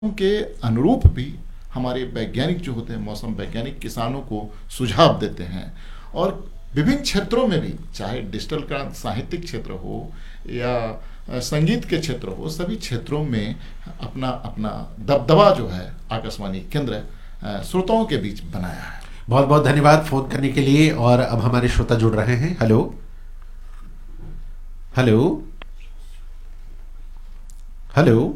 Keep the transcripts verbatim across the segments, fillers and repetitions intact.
के अनुरूप भी हमारे वैज्ञानिक जो होते हैं, मौसम वैज्ञानिक, किसानों को सुझाव देते हैं। और विभिन्न क्षेत्रों में भी, चाहे डिजिटल का साहित्यिक क्षेत्र हो या संगीत के क्षेत्र हो, सभी क्षेत्रों में अपना अपना दबदबा जो है आकाशवाणी केंद्र श्रोताओं के बीच बनाया है। बहुत बहुत धन्यवाद फोन करने के लिए। और अब हमारे श्रोता जुड़ रहे हैं। हेलो हेलो हेलो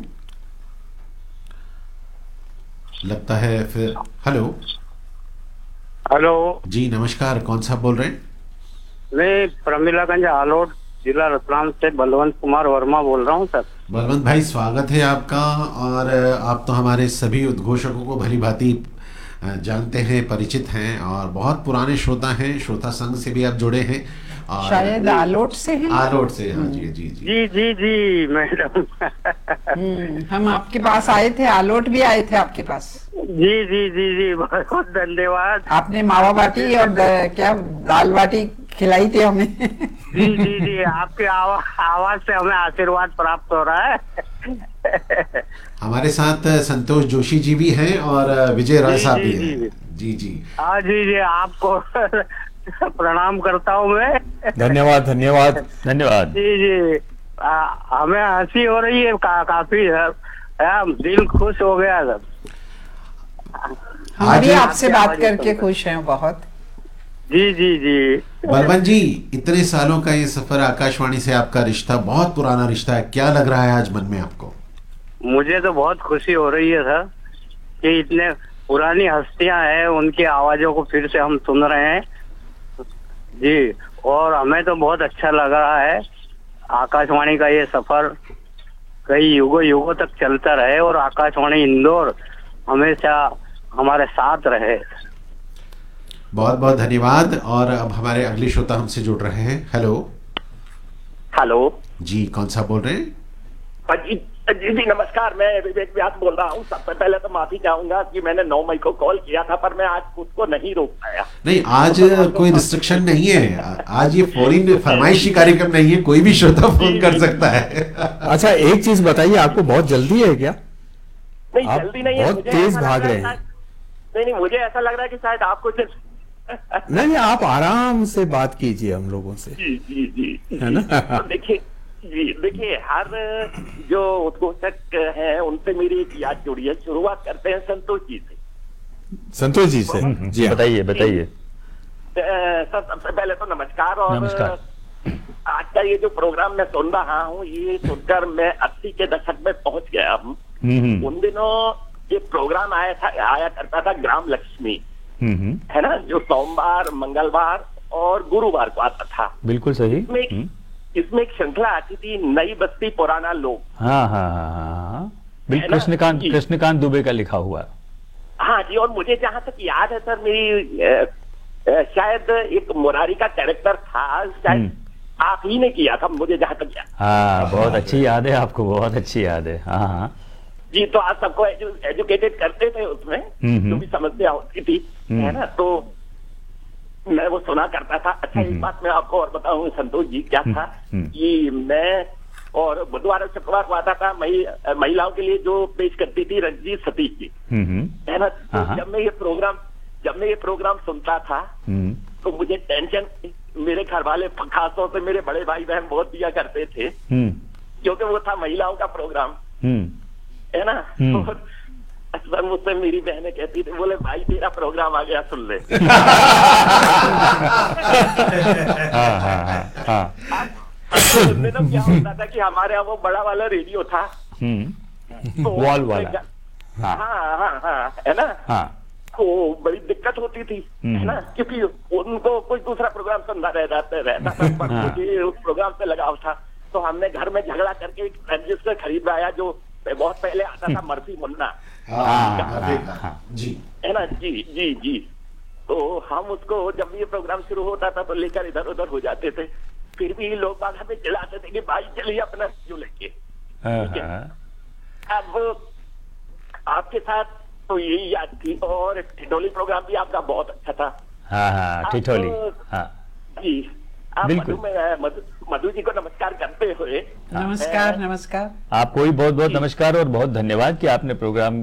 लगता है फिर हेलो हेलो जी नमस्कार, कौन सा बोल रहे हैं? मैं प्रमिलागंज आलोट जिला रतलाम से बलवंत कुमार वर्मा बोल रहा हूँ सर। बलवंत भाई, स्वागत है आपका। और आप तो हमारे सभी उद्घोषकों को भली भांति जानते हैं, परिचित हैं और बहुत पुराने श्रोता हैं। श्रोता संघ से भी आप जुड़े हैं और शायद आलोट से हैं। आलोट से, हाँ जी जी जी जी जी जी मैडम। हम आपके पास आए थे, आलोट भी आए थे आपके पास। जी जी जी जी बहुत बहुत धन्यवाद। आपने मावा बाटी और क्या दाल बाटी खिलाई थी हमें। जी जी जी आपके आवा, आवाज से हमें आशीर्वाद प्राप्त हो रहा है। हमारे साथ संतोष जोशी जी भी हैं और विजय राय साहब भी हैं। जी जी हाँ जी जी आपको प्रणाम करता हूँ मैं। धन्यवाद धन्यवाद धन्यवाद। जी जी आ, हमें हंसी हो रही है का, काफी है, दिल खुश हो गया सर। हम भी आपसे बात करके खुश हैं बहुत। जी जी जी बलवंत जी, इतने सालों का ये सफर, आकाशवाणी से आपका रिश्ता बहुत पुराना रिश्ता है, क्या लग रहा है आज मन में आपको? मुझे तो बहुत खुशी हो रही है सर कि इतने पुरानी हस्तियां हैं, उनकी आवाजों को फिर से हम सुन रहे हैं जी। और हमें तो बहुत अच्छा लग रहा है। आकाशवाणी का ये सफर कई युगों युगों तक चलता रहे और आकाशवाणी इंदौर हमेशा हमारे साथ रहे। बहुत बहुत धन्यवाद। और अब हमारे अगले श्रोता हमसे जुड़ रहे हैं। हेलो हेलो जी, कौन सा बोल रहे हैं? जी जी जी नमस्कार, मैं विवेक व्यास बोल रहा हूँ। सबसे पहले तो माफी चाहूंगा कि मैंने नौ मई को कॉल किया था, पर मैं आज खुद को नहीं रोक पाया। नहीं, आज कोई रिस्ट्रिक्शन नहीं है, आज ये फौरी फरमाइशी कार्यक्रम नहीं है, कोई भी श्रोता फोन कर सकता है। अच्छा, एक चीज बताइए, आपको बहुत जल्दी है क्या? नहीं जल्दी नहीं है, बहुत तेज भाग रहे हैं। नहीं नहीं मुझे ऐसा लग रहा है कि शायद आपको नहीं नहीं, आप आराम से बात कीजिए हम लोगों से। जी जी जी है ना? देखिए जी देखिए, हर जो उद्घोषक हैं उनसे मेरी एक याद जुड़ी है। शुरुआत करते हैं संतोष जी से। संतोष जी से जी बताइए बताइए। सर सबसे पहले तो नमस्कार। और नमस्कार। आज का ये जो प्रोग्राम मैं सुन रहा हूँ, ये सुनकर मैं अस्सी के दशक में पहुंच गया हूँ। उन दिनों ये प्रोग्राम आया था आया करता था ग्राम लक्ष्मी, है ना, जो सोमवार, मंगलवार और गुरुवार को आता था। बिल्कुल सही। इसमें इसमें एक श्रृंखला आती थी, नई बस्ती पुराना लोग। हाँ हाँ हाँ हाँ बिल्कुल, कृष्णकांत कृष्णकांत दुबे का लिखा हुआ। हाँ जी, और मुझे जहाँ तक याद है सर, मेरी ए, ए, शायद एक मुरारी का कैरेक्टर था, शायद आप ही ने किया था, मुझे जहाँ तक याद। हाँ, बहुत अच्छी याद है आपको, बहुत अच्छी याद है। हाँ हाँ जी, तो आप सबको एजु, एजुकेटेड करते थे उसमें, जो भी समस्या होती थी, है ना, तो मैं वो सुना करता था। अच्छा, एक बात मैं आपको और बताऊं संतोष जी, क्या था कि मैं और बुधवार और शुक्रवार को आता था महिलाओं के लिए जो पेश करती थी रंजीत सतीश जी, है ना। तो जब मैं ये प्रोग्राम जब मैं ये प्रोग्राम सुनता था तो मुझे टेंशन मेरे घर वाले, खासतौर से मेरे बड़े भाई बहन बहुत दिया करते थे, क्योंकि वो था महिलाओं का प्रोग्राम, है ना। तो सर मुझसे मेरी बहनें कहती थी, बोले भाई तेरा प्रोग्राम आ गया, सुन ले। हाँ हाँ हाँ हाँ। सुनने तो क्या होता था कि हमारे यहाँ वो बड़ा वाला रेडियो था, तो वॉल वाला। हाँ हाँ हाँ, है ना। हाँ, तो बड़ी दिक्कत होती थी, है ना, क्योंकि उनको कोई दूसरा प्रोग्राम सुनना रह जाते रहता था, पर मुझे उस प्रोग्राम से लगाव था। तो हमने घर में झगड़ा करके एक रजिस्टर खरीदवाया, जो बहुत पहले आता था, मर्फी मुन्ना, जी, है ना। जी जी जी तो हम उसको, जब ये प्रोग्राम शुरू होता था तो लेकर इधर उधर हो जाते थे। फिर भी लोग बाग हमें चिल्लाते थे कि भाई चलिए अपना क्यों लेके। अब आपके साथ तो यही याद थी। और ठिठोली प्रोग्राम भी आपका बहुत अच्छा था। हाँ हाँ ठिठोली। हाँ जी, आप बिल्कुल। मधु में मधु मधु जी को नमस्कार करते हुए नमस्कार नमस्कार। आपको भी बहुत बहुत नमस्कार और बहुत धन्यवाद कि आपने प्रोग्राम